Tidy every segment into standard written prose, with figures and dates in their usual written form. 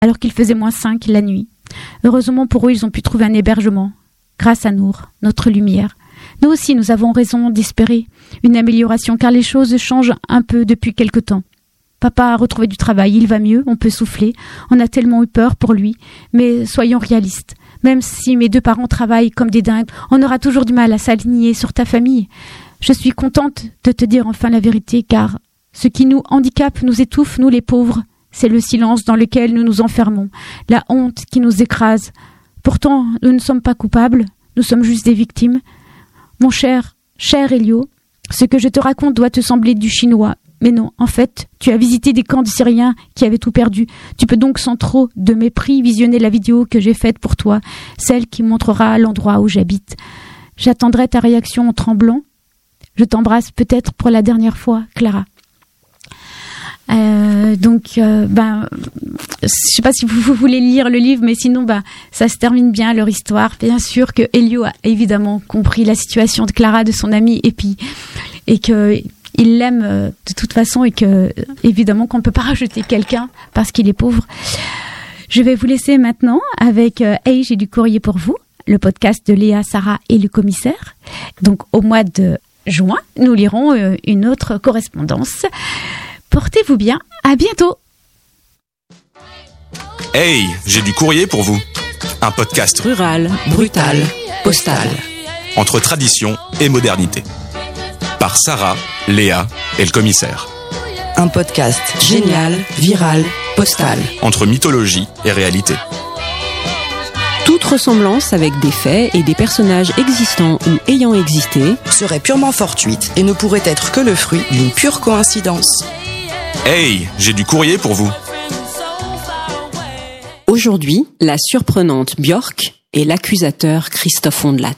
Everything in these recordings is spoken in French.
alors qu'il faisait -5 la nuit. Heureusement pour eux, ils ont pu trouver un hébergement. Grâce à Nour, notre lumière. Nous aussi, nous avons raison d'espérer une amélioration, car les choses changent un peu depuis quelque temps. Papa a retrouvé du travail, il va mieux, on peut souffler. On a tellement eu peur pour lui, mais soyons réalistes. Même si mes 2 parents travaillent comme des dingues, on aura toujours du mal à s'aligner sur ta famille. Je suis contente de te dire enfin la vérité, car ce qui nous handicape, nous étouffe, nous les pauvres. C'est le silence dans lequel nous nous enfermons, la honte qui nous écrase. Pourtant, nous ne sommes pas coupables, nous sommes juste des victimes. Mon cher Elio, ce que je te raconte doit te sembler du chinois. Mais non, en fait, tu as visité des camps de Syriens qui avaient tout perdu. Tu peux donc sans trop de mépris visionner la vidéo que j'ai faite pour toi, celle qui montrera l'endroit où j'habite. J'attendrai ta réaction en tremblant. Je t'embrasse peut-être pour la dernière fois, Clara. Je sais pas si vous voulez lire le livre, mais sinon, ça se termine bien leur histoire. Bien sûr que Elio a évidemment compris la situation de Clara, de son amie, et que il l'aime de toute façon, et que évidemment qu'on ne peut pas rajouter quelqu'un parce qu'il est pauvre. Je vais vous laisser maintenant avec Hey, j'ai du courrier pour vous, le podcast de Léa, Sarah et le commissaire. Donc au mois de juin, nous lirons une autre correspondance. Portez-vous bien, à bientôt. Hey, j'ai du courrier pour vous. Un podcast rural, brutal, postal. Entre tradition et modernité. Par Sarah, Léa et le commissaire. Un podcast génial, viral, postal. Entre mythologie et réalité. Toute ressemblance avec des faits et des personnages existants ou ayant existé serait purement fortuite et ne pourrait être que le fruit d'une pure coïncidence. Hey, j'ai du courrier pour vous. Aujourd'hui, la surprenante Björk et l'accusateur Christophe Ondelat.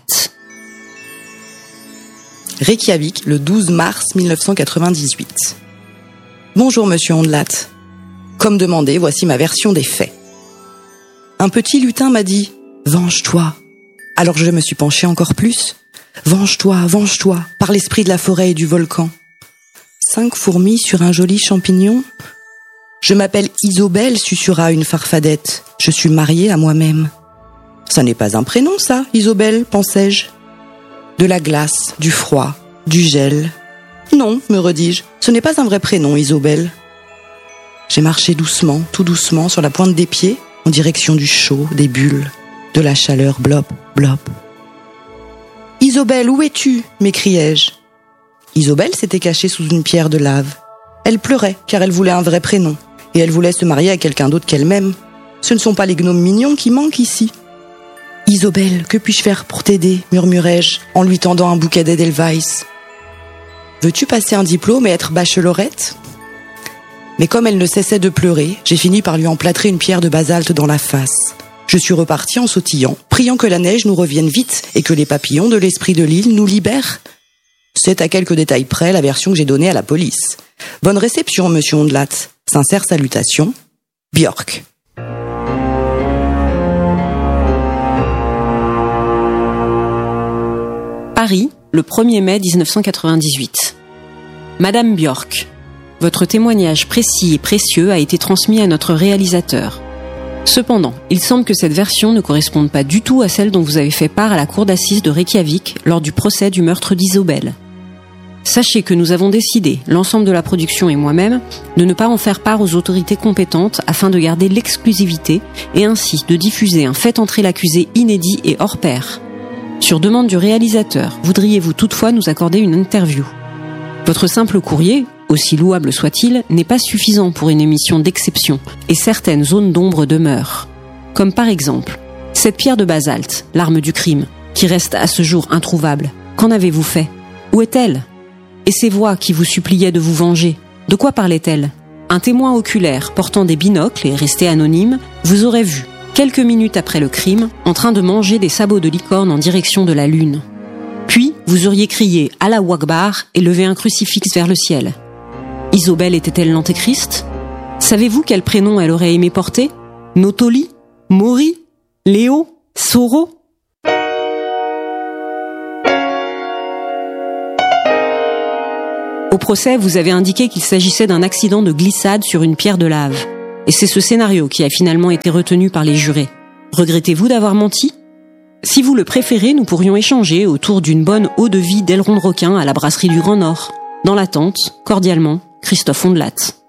Reykjavik, le 12 mars 1998. Bonjour monsieur Ondelat. Comme demandé, voici ma version des faits. Un petit lutin m'a dit « Venge-toi ». Alors je me suis penché encore plus. « Venge-toi, venge-toi, par l'esprit de la forêt et du volcan ». 5 fourmis sur un joli champignon. Je m'appelle Isobel, susurra une farfadette. Je suis mariée à moi-même. Ça n'est pas un prénom, ça, Isobel, pensai-je. De la glace, du froid, du gel. Non, me redis-je, ce n'est pas un vrai prénom, Isobel. J'ai marché doucement, tout doucement, sur la pointe des pieds, en direction du chaud, des bulles, de la chaleur, blop, blop. Isobel, où es-tu ? M'écriai-je. Isobel s'était cachée sous une pierre de lave. Elle pleurait, car elle voulait un vrai prénom, et elle voulait se marier à quelqu'un d'autre qu'elle-même. Ce ne sont pas les gnomes mignons qui manquent ici. « Isobel, que puis-je faire pour t'aider ?» murmurai-je, en lui tendant un bouquet d'Edelweiss. « Veux-tu passer un diplôme et être bachelorette ?» Mais comme elle ne cessait de pleurer, j'ai fini par lui emplâtrer une pierre de basalte dans la face. Je suis reparti en sautillant, priant que la neige nous revienne vite et que les papillons de l'esprit de l'île nous libèrent. C'est à quelques détails près la version que j'ai donnée à la police. Bonne réception, monsieur Ondelat. Sincère salutation, Björk. Paris, le 1er mai 1998. Madame Björk, votre témoignage précis et précieux a été transmis à notre réalisateur. Cependant, il semble que cette version ne corresponde pas du tout à celle dont vous avez fait part à la cour d'assises de Reykjavik lors du procès du meurtre d'Isobel. Sachez que nous avons décidé, l'ensemble de la production et moi-même, de ne pas en faire part aux autorités compétentes afin de garder l'exclusivité et ainsi de diffuser un fait entrer l'accusé inédit et hors pair. Sur demande du réalisateur, voudriez-vous toutefois nous accorder une interview ? Votre simple courrier, aussi louable soit-il, n'est pas suffisant pour une émission d'exception et certaines zones d'ombre demeurent. Comme par exemple, cette pierre de basalte, l'arme du crime, qui reste à ce jour introuvable. Qu'en avez-vous fait ? Où est-elle ? Et ces voix qui vous suppliaient de vous venger, de quoi parlaient-elles ? Un témoin oculaire portant des binocles et resté anonyme vous aurait vu, quelques minutes après le crime, en train de manger des sabots de licorne en direction de la lune. Puis, vous auriez crié « Allah Akbar » et levé un crucifix vers le ciel. Isobel était-elle l'antéchrist ? Savez-vous quel prénom elle aurait aimé porter ? Notoli ? Mori ? Léo ? Soro ? Au procès, vous avez indiqué qu'il s'agissait d'un accident de glissade sur une pierre de lave. Et c'est ce scénario qui a finalement été retenu par les jurés. Regrettez-vous d'avoir menti ? Si vous le préférez, nous pourrions échanger autour d'une bonne eau-de-vie d'aileron de requin à la brasserie du Grand Nord. Dans l'attente, cordialement, Christophe Ondelat.